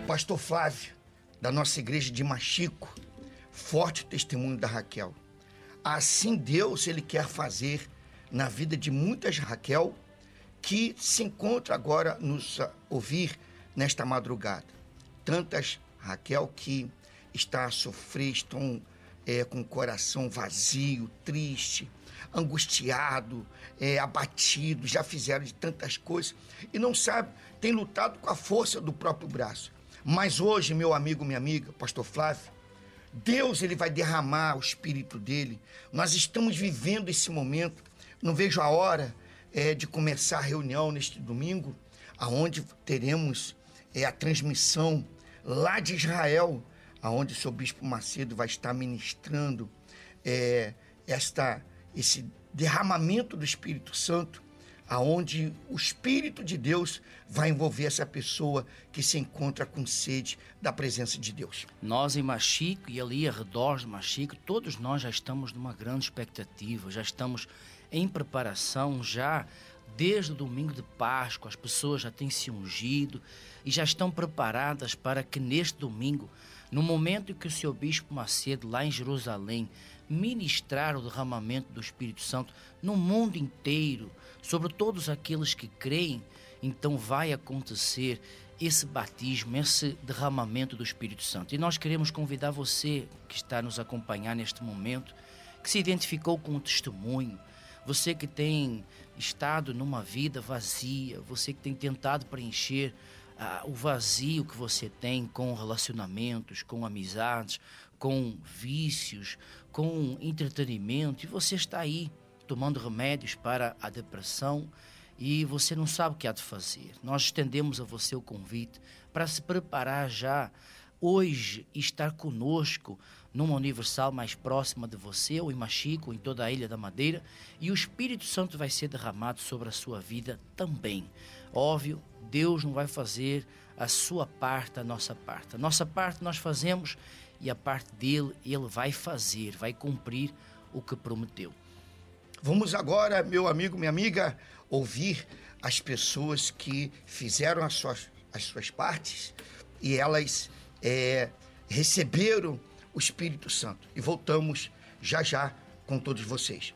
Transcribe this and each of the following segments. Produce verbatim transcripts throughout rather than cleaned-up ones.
Pastor Flávio, da nossa igreja de Machico, forte testemunho da Raquel. Assim Deus, Ele quer fazer na vida de muitas Raquel que se encontram agora nos ouvir nesta madrugada. Tantas Raquel que está a sofrer, estão é, com o coração vazio, triste, angustiado, é, abatido, já fizeram de tantas coisas e não sabe, tem lutado com a força do próprio braço. Mas hoje, meu amigo, minha amiga, pastor Flávio, Deus, ele vai derramar o Espírito dele. Nós estamos vivendo esse momento. Não vejo a hora é, de começar a reunião neste domingo, aonde teremos é, a transmissão lá de Israel, aonde o seu Bispo Macedo vai estar ministrando é, esta, esse derramamento do Espírito Santo, aonde o Espírito de Deus vai envolver essa pessoa que se encontra com sede da presença de Deus. Nós em Machico e ali ao redor de Machico, todos nós já estamos numa grande expectativa, já estamos em preparação, já desde o domingo de Páscoa, as pessoas já têm se ungido e já estão preparadas para que neste domingo, no momento em que o seu Bispo Macedo, lá em Jerusalém, ministrar o derramamento do Espírito Santo no mundo inteiro, sobre todos aqueles que creem, então vai acontecer esse batismo, esse derramamento do Espírito Santo. E nós queremos convidar você que está nos acompanhar neste momento, que se identificou com o testemunho, você que tem estado numa vida vazia, você que tem tentado preencher ah, o vazio que você tem com relacionamentos, com amizades, com vícios, com entretenimento, e você está aí tomando remédios para a depressão e você não sabe o que há de fazer. Nós estendemos a você o convite para se preparar já hoje e estar conosco numa Universal mais próxima de você, ou em Machico, ou em toda a Ilha da Madeira, e o Espírito Santo vai ser derramado sobre a sua vida também. Óbvio, Deus não vai fazer a sua parte, a nossa parte. A nossa parte nós fazemos e a parte dele, ele vai fazer, vai cumprir o que prometeu. Vamos agora, meu amigo, minha amiga, ouvir as pessoas que fizeram as suas, as suas partes e elas é, receberam o Espírito Santo. E voltamos já já com todos vocês.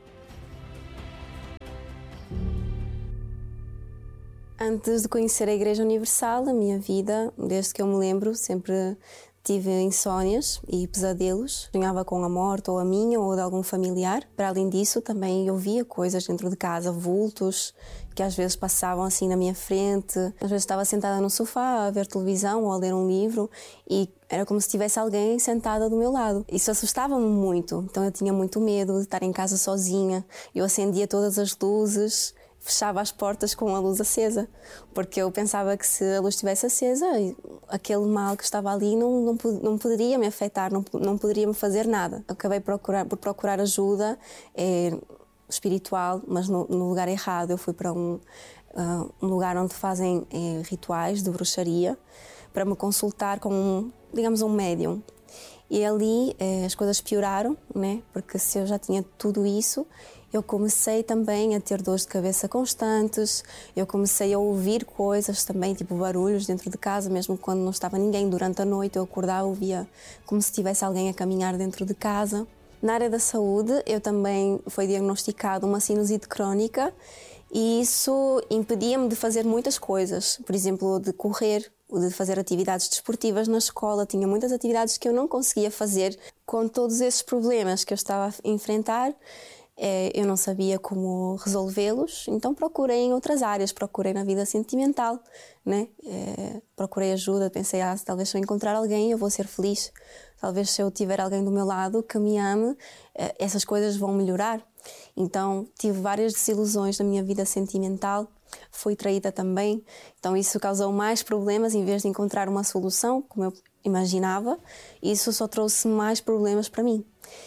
Antes de conhecer a Igreja Universal, a minha vida, desde que eu me lembro, sempre tive insónias e pesadelos. Sonhava com a morte, ou a minha, ou de algum familiar. Para além disso, também eu via coisas dentro de casa, vultos, que às vezes passavam assim na minha frente. Às vezes estava sentada no sofá a ver televisão ou a ler um livro e era como se tivesse alguém sentada do meu lado. Isso assustava-me muito, então eu tinha muito medo de estar em casa sozinha. Eu acendia todas as luzes, fechava as portas com a luz acesa, porque eu pensava que se a luz estivesse acesa, aquele mal que estava ali não, não, não poderia me afetar, não, não poderia me fazer nada. Eu acabei procurar, por procurar ajuda é, espiritual, mas no, no lugar errado. Eu fui para um, uh, um lugar onde fazem é, rituais de bruxaria, para me consultar com, um, digamos, um médium. E ali eh, as coisas pioraram, né? Porque se eu já tinha tudo isso, eu comecei também a ter dores de cabeça constantes, eu comecei a ouvir coisas também, tipo barulhos dentro de casa, mesmo quando não estava ninguém. Durante a noite eu acordava, ouvia como se tivesse alguém a caminhar dentro de casa. Na área da saúde, eu também foi diagnosticado uma sinusite crónica e isso impedia-me de fazer muitas coisas, por exemplo, de correr, de fazer atividades desportivas na escola. Tinha muitas atividades que eu não conseguia fazer com todos esses problemas que eu estava a enfrentar. Eu não sabia como resolvê-los, então procurei em outras áreas, procurei na vida sentimental, né? Procurei ajuda, pensei, ah, talvez se eu encontrar alguém eu vou ser feliz, talvez se eu tiver alguém do meu lado que me ame, essas coisas vão melhorar. Então tive várias desilusões na minha vida sentimental, fui traída também, então isso causou mais problemas. Em vez de encontrar uma solução, como eu imaginava, isso só trouxe mais problemas para mim.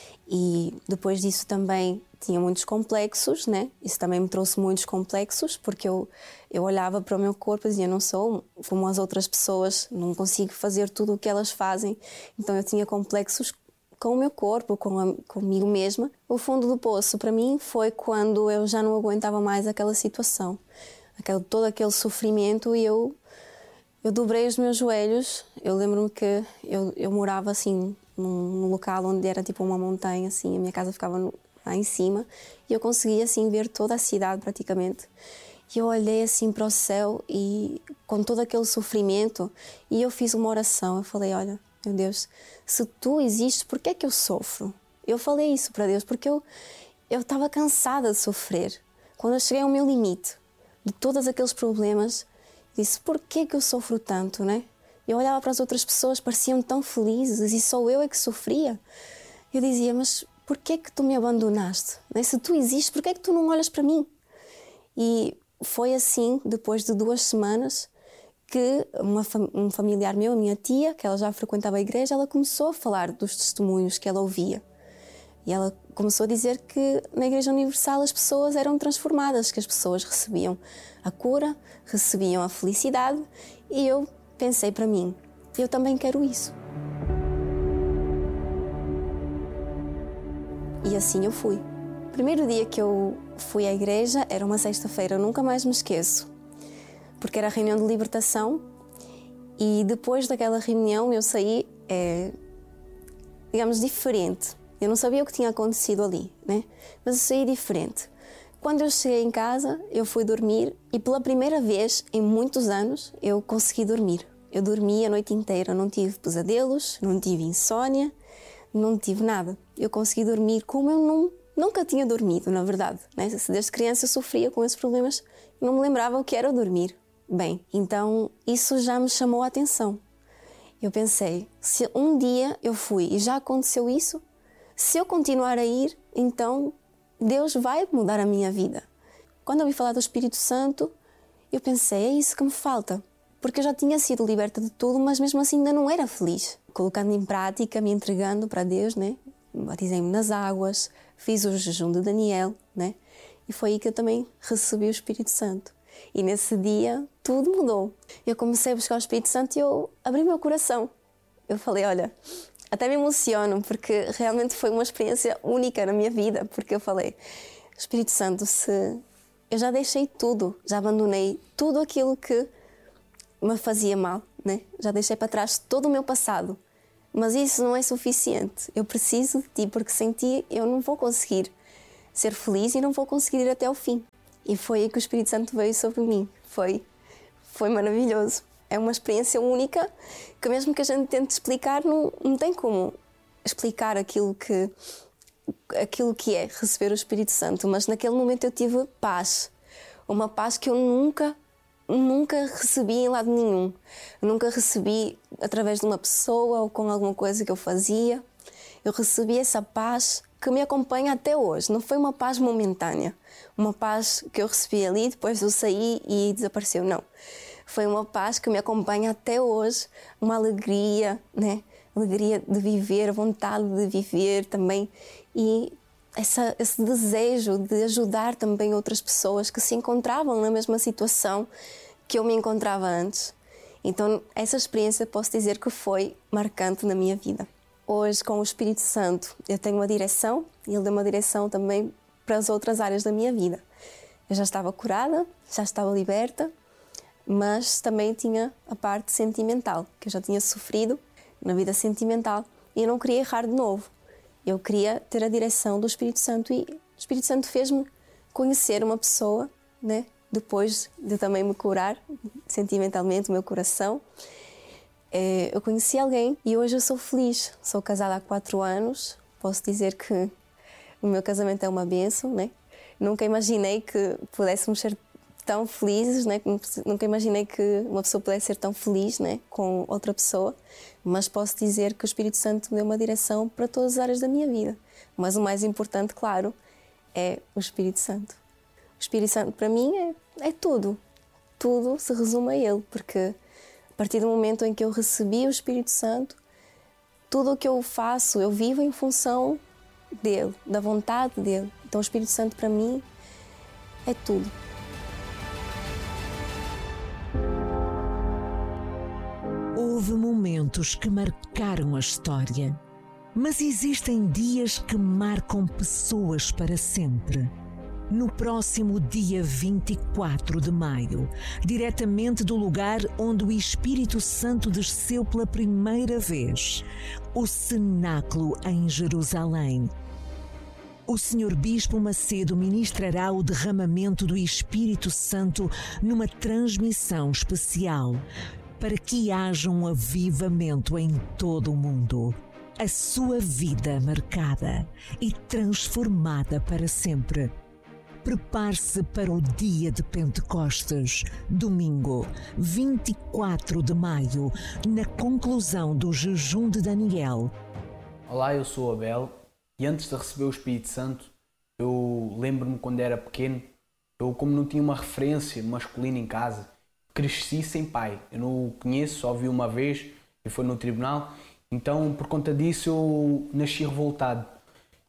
E depois disso também tinha muitos complexos, né? Isso também me trouxe muitos complexos, porque eu, eu olhava para o meu corpo e dizia, não sou como as outras pessoas, não consigo fazer tudo o que elas fazem. Então eu tinha complexos com o meu corpo, com a, comigo mesma. O fundo do poço para mim foi quando eu já não aguentava mais aquela situação, aquele, todo aquele sofrimento, e eu Eu dobrei os meus joelhos. Eu lembro-me que eu, eu morava assim num, num local onde era tipo uma montanha, assim, a minha casa ficava no, lá em cima, e eu conseguia assim ver toda a cidade praticamente. E eu olhei assim para o céu e com todo aquele sofrimento, e eu fiz uma oração. Eu falei: olha, meu Deus, se tu existes, por que é que eu sofro? Eu falei isso para Deus porque eu eu estava cansada de sofrer. Quando eu cheguei ao meu limite de todos aqueles problemas, disse: por que é que eu sofro tanto, né? Eu olhava para as outras pessoas, pareciam tão felizes, e só eu é que sofria. Eu dizia: mas por que é que tu me abandonaste? Né? Se tu existes, por que é que tu não olhas para mim? E foi assim, depois de duas semanas, que uma, um familiar meu, a minha tia, que ela já frequentava a igreja, ela começou a falar dos testemunhos que ela ouvia. E ela começou a dizer que na Igreja Universal as pessoas eram transformadas, que as pessoas recebiam a cura, recebiam a felicidade, e eu pensei para mim: eu também quero isso. E assim eu fui. O primeiro dia que eu fui à igreja era uma sexta-feira, eu nunca mais me esqueço, porque era a reunião de libertação, e depois daquela reunião eu saí, é, digamos, diferente. Eu não sabia o que tinha acontecido ali, né? Mas eu saí diferente. Quando eu cheguei em casa, eu fui dormir e pela primeira vez em muitos anos eu consegui dormir. Eu dormi a noite inteira, não tive pesadelos, não tive insónia, não tive nada. Eu consegui dormir como eu não, nunca tinha dormido, na verdade, né? Desde criança eu sofria com esses problemas e não me lembrava o que era dormir bem. Então isso já me chamou a atenção. Eu pensei: se um dia eu fui e já aconteceu isso, se eu continuar a ir, então Deus vai mudar a minha vida. Quando eu ouvi falar do Espírito Santo, eu pensei: é isso que me falta. Porque eu já tinha sido liberta de tudo, mas mesmo assim ainda não era feliz. Colocando em prática, me entregando para Deus, né? Batizei-me nas águas, fiz o jejum de Daniel, né? E foi aí que eu também recebi o Espírito Santo. E nesse dia tudo mudou. Eu comecei a buscar o Espírito Santo e eu abri meu coração. Eu falei: olha, até me emociono, porque realmente foi uma experiência única na minha vida, porque eu falei: Espírito Santo, se eu já deixei tudo, já abandonei tudo aquilo que me fazia mal, né? Já deixei para trás todo o meu passado, mas isso não é suficiente. Eu preciso de ti, porque sem ti eu não vou conseguir ser feliz e não vou conseguir ir até o fim. E foi aí que o Espírito Santo veio sobre mim. Foi, foi maravilhoso. É uma experiência única que, mesmo que a gente tente explicar, não, não tem como explicar aquilo que, aquilo que é receber o Espírito Santo. Mas naquele momento eu tive paz. Uma paz que eu nunca, nunca recebi em lado nenhum. Eu nunca recebi através de uma pessoa ou com alguma coisa que eu fazia. Eu recebi essa paz que me acompanha até hoje. Não foi uma paz momentânea. Uma paz que eu recebi ali, depois eu saí e desapareceu. Não. Foi uma paz que me acompanha até hoje, uma alegria, né? Alegria de viver, vontade de viver também, e essa, esse desejo de ajudar também outras pessoas que se encontravam na mesma situação que eu me encontrava antes. Então, essa experiência posso dizer que foi marcante na minha vida. Hoje, com o Espírito Santo, eu tenho uma direção, e Ele deu uma direção também para as outras áreas da minha vida. Eu já estava curada, já estava liberta, mas também tinha a parte sentimental, que eu já tinha sofrido na vida sentimental, e eu não queria errar de novo. Eu queria ter a direção do Espírito Santo, e o Espírito Santo fez-me conhecer uma pessoa, né? Depois de também me curar sentimentalmente o meu coração. Eu conheci alguém e hoje eu sou feliz. Sou casada há quatro anos, posso dizer que o meu casamento é uma bênção, né? Nunca imaginei que pudéssemos ser tão felizes, né? Nunca imaginei que uma pessoa pudesse ser tão feliz, né? Com outra pessoa, mas posso dizer que o Espírito Santo me deu uma direção para todas as áreas da minha vida. Mas o mais importante, claro, é o Espírito Santo. O Espírito Santo para mim é, é tudo. Tudo se resume a Ele, porque a partir do momento em que eu recebi o Espírito Santo, tudo o que eu faço, eu vivo em função dele, da vontade dele. Então o Espírito Santo para mim é tudo. Houve momentos que marcaram a história, mas existem dias que marcam pessoas para sempre. No próximo dia vinte e quatro de maio, diretamente do lugar onde o Espírito Santo desceu pela primeira vez, o cenáculo em Jerusalém, o senhor Bispo Macedo ministrará o derramamento do Espírito Santo numa transmissão especial, para que haja um avivamento em todo o mundo. A sua vida marcada e transformada para sempre. Prepare-se para o dia de Pentecostes, domingo, vinte e quatro de maio, na conclusão do jejum de Daniel. Olá, eu sou Abel e antes de receber o Espírito Santo, eu lembro-me quando era pequeno, eu como não tinha uma referência masculina em casa, cresci sem pai. Eu não o conheço, só vi uma vez e foi no tribunal, então por conta disso eu nasci revoltado.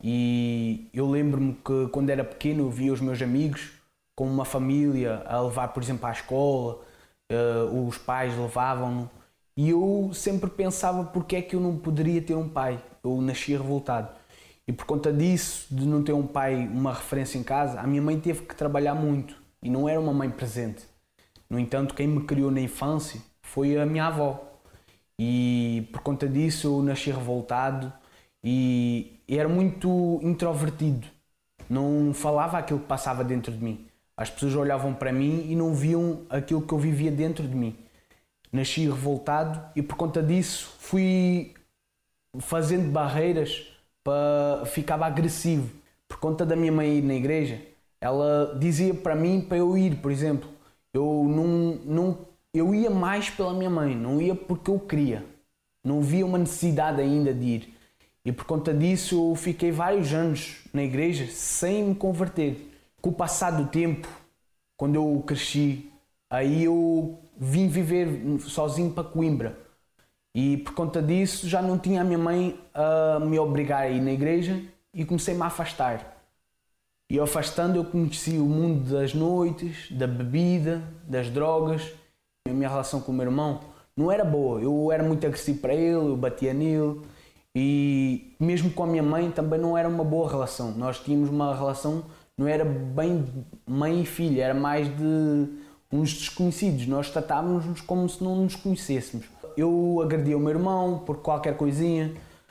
E eu lembro-me que quando era pequeno eu via os meus amigos com uma família a levar, por exemplo, à escola, uh, os pais levavam-no e eu sempre pensava porque é que eu não poderia ter um pai. Eu nasci revoltado e por conta disso, de não ter um pai, uma referência em casa, a minha mãe teve que trabalhar muito e não era uma mãe presente. No entanto, quem me criou na infância foi a minha avó e por conta disso eu nasci revoltado e era muito introvertido, não falava aquilo que passava dentro de mim. As pessoas olhavam para mim e não viam aquilo que eu vivia dentro de mim. Nasci revoltado e por conta disso fui fazendo barreiras, para ficava agressivo. Por conta da minha mãe ir na igreja, ela dizia para mim para eu ir, por exemplo. Eu, não, não, eu ia mais pela minha mãe, não ia porque eu queria. Não via uma necessidade ainda de ir. E por conta disso eu fiquei vários anos na igreja sem me converter. Com o passar do tempo, quando eu cresci, aí eu vim viver sozinho para Coimbra. E por conta disso já não tinha a minha mãe a me obrigar a ir na igreja e comecei-me a afastar. E afastando eu conheci o mundo das noites, da bebida, das drogas. A minha relação com o meu irmão não era boa. Eu era muito agressivo para ele, eu batia nele. E mesmo com a minha mãe também não era uma boa relação. Nós tínhamos uma relação, não era bem mãe e filha, era mais de uns desconhecidos. Nós tratávamos-nos como se não nos conhecêssemos. Eu agredia o meu irmão por qualquer coisinha.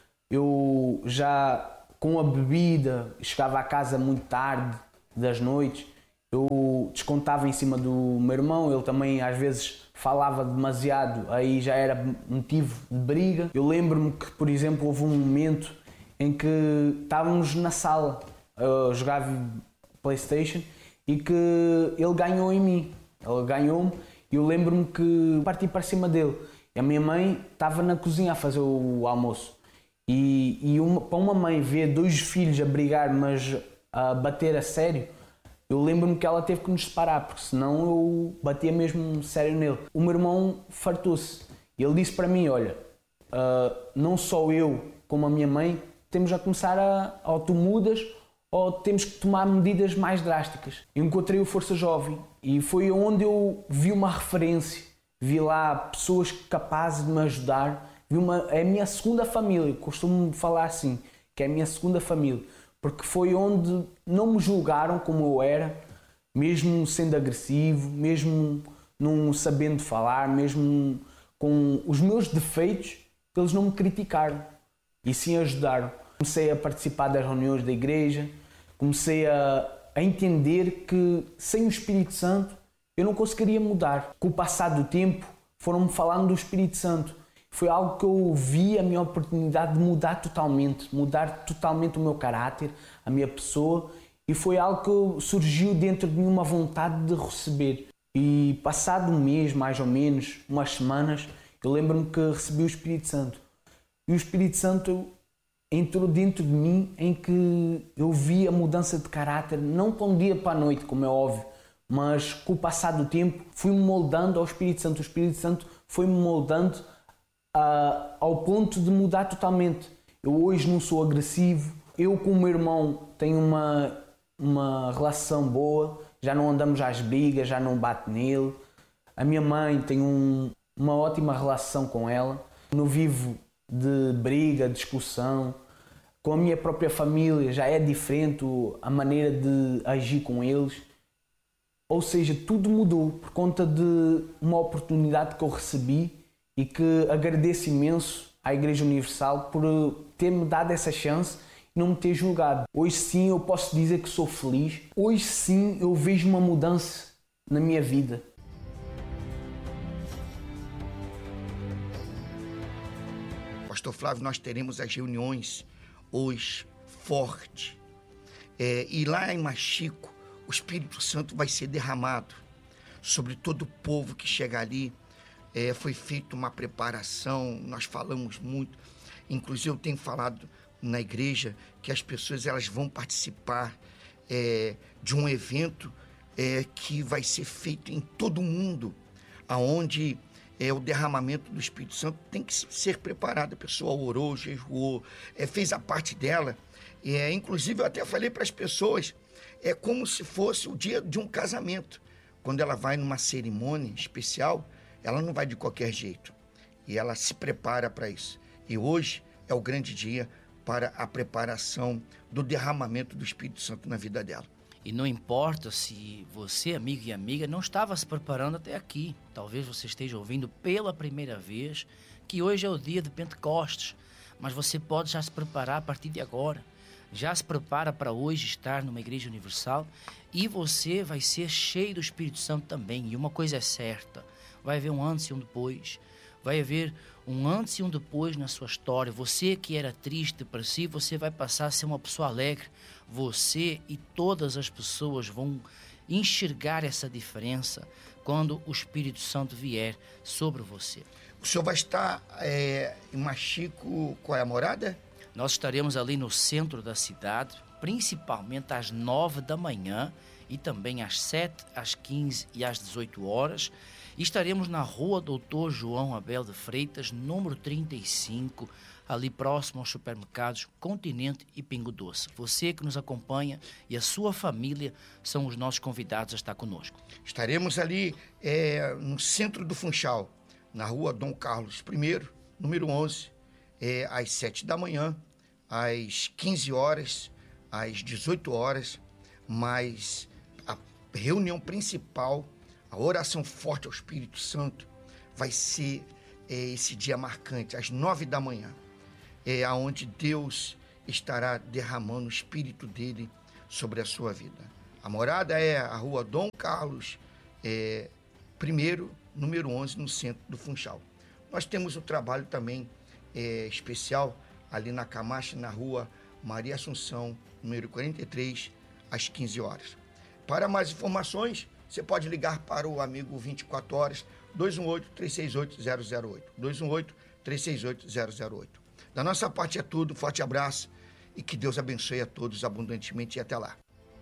Eu já com a bebida chegava à casa muito tarde, das noites. Eu descontava em cima do meu irmão, ele também às vezes falava demasiado, aí já era motivo de briga. Eu lembro-me que, por exemplo, houve um momento em que estávamos na sala a jogar PlayStation e que ele ganhou em mim. Ele ganhou-me e eu lembro-me que parti para cima dele. E a minha mãe estava na cozinha a fazer o almoço. E, e uma, para uma mãe ver dois filhos a brigar, mas a bater a sério, eu lembro-me que ela teve que nos separar, porque senão eu batia mesmo sério nele. O meu irmão fartou-se. Ele disse para mim, olha, uh, não só eu como a minha mãe temos a começar a... ou tu mudas ou temos que tomar medidas mais drásticas. Eu encontrei o Força Jovem e foi onde eu vi uma referência. Vi lá pessoas capazes de me ajudar. Vi uma... É a minha segunda família, costumo falar assim, que é a minha segunda família. Porque foi onde não me julgaram como eu era, mesmo sendo agressivo, mesmo não sabendo falar, mesmo com os meus defeitos, eles não me criticaram e sim ajudaram. Comecei a participar das reuniões da igreja, comecei a, a entender que sem o Espírito Santo eu não conseguiria mudar. Com o passar do tempo foram-me falando do Espírito Santo. Foi algo que eu vi a minha oportunidade de mudar totalmente, mudar totalmente o meu caráter, a minha pessoa, e foi algo que surgiu dentro de mim uma vontade de receber. E passado um mês, mais ou menos, umas semanas, eu lembro-me que recebi o Espírito Santo. E o Espírito Santo entrou dentro de mim em que eu vi a mudança de caráter, não para um dia para a noite, como é óbvio, mas com o passar do tempo fui-me moldando ao Espírito Santo. O Espírito Santo foi-me moldando Uh, ao ponto de mudar totalmente. Eu hoje não sou agressivo, eu com o meu irmão tenho uma, uma relação boa, já não andamos às brigas, já não bato nele. A minha mãe tem um, uma ótima relação com ela, não vivo de briga, discussão. com a minha própria família já é diferente a maneira de agir com eles. Ou seja, tudo mudou por conta de uma oportunidade que eu recebi e que agradeço imenso à Igreja Universal por ter-me dado essa chance e não me ter julgado. Hoje sim eu posso dizer que sou feliz. Hoje sim eu vejo uma mudança na minha vida. Pastor Flávio, nós teremos as reuniões hoje forte. É, e lá em Machico, o Espírito Santo vai ser derramado sobre todo o povo que chega ali. É, foi feita uma preparação, nós falamos muito. Inclusive eu tenho falado na igreja que as pessoas elas vão participar é, de um evento é, que vai ser feito em todo o mundo, aonde é, o derramamento do Espírito Santo tem que ser preparado. A pessoa orou, jejuou, é, fez a parte dela. É, inclusive eu até falei para as pessoas, é como se fosse o dia de um casamento. Quando ela vai numa cerimônia especial, ela não vai de qualquer jeito. E ela se prepara para isso. E hoje é o grande dia para a preparação do derramamento do Espírito Santo na vida dela. E não importa se você, amigo e amiga, não estava se preparando até aqui. Talvez você esteja ouvindo pela primeira vez que hoje é o dia de Pentecostes. Mas você pode já se preparar a partir de agora. Já se prepara para hoje estar numa igreja universal e você vai ser cheio do Espírito Santo também. E uma coisa é certa, vai haver um antes e um depois. Vai haver um antes e um depois na sua história. Você que era triste para si, você vai passar a ser uma pessoa alegre. Você e todas as pessoas vão enxergar essa diferença quando o Espírito Santo vier sobre você. O senhor vai estar é, em Machico, qual é a morada? Nós estaremos ali no centro da cidade, principalmente às nove da manhã e também às sete, às quinze e às dezoito horas. E estaremos na rua doutor João Abel de Freitas, número trinta e cinco, ali próximo aos supermercados Continente e Pingo Doce. Você que nos acompanha e a sua família são os nossos convidados a estar conosco. Estaremos ali é, no centro do Funchal, na rua Dom Carlos I, número onze, é, às sete da manhã, às quinze horas, às dezoito horas, mas a reunião principal, a oração forte ao Espírito Santo, vai ser é, esse dia marcante, às nove da manhã, é onde Deus estará derramando o Espírito dele sobre a sua vida. A morada é a rua Dom Carlos é, I, número onze, no centro do Funchal. Nós temos um trabalho também é, especial ali na Camacha, na rua Maria Assunção, número quarenta e três, às quinze horas. Para mais informações, você pode ligar para o amigo vinte e quatro horas, dois um oito, três seis oito, zero zero oito, dois um oito, três seis oito, zero zero oito. Da nossa parte é tudo, forte abraço e que Deus abençoe a todos abundantemente e até lá.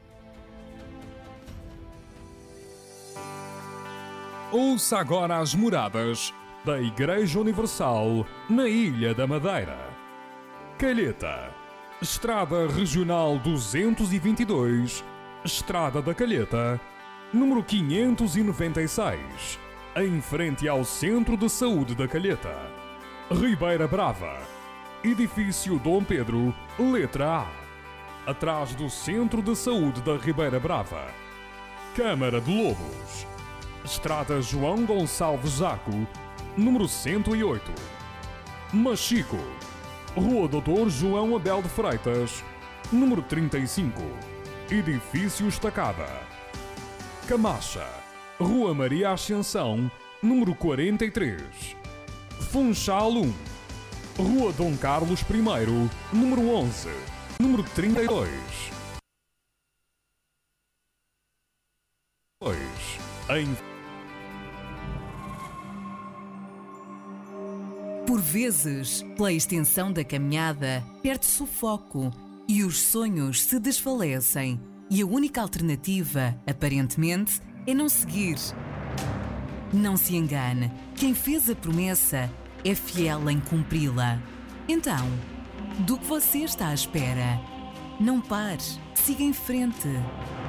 Ouça agora as moradas da Igreja Universal na Ilha da Madeira. Calheta, Estrada Regional duzentos e vinte e dois, Estrada da Calheta, número quinhentos e noventa e seis, em frente ao Centro de Saúde da Calheta. Ribeira Brava, Edifício Dom Pedro, letra A, atrás do Centro de Saúde da Ribeira Brava. Câmara de Lobos, Estrada João Gonçalves Zaco, número cento e oito. Machico, Rua doutor João Abel de Freitas, número trinta e cinco, Edifício Estacada. Camacha, Rua Maria Ascensão, número quarenta e três. Funchal um, Rua Dom Carlos I, número onze, número trinta e dois. Em... Por vezes, pela extensão da caminhada, perde-se o foco e os sonhos se desfalecem. E a única alternativa, aparentemente, é não seguir. Não se engane, quem fez a promessa é fiel em cumpri-la. Então, do que você está à espera? Não pare, siga em frente.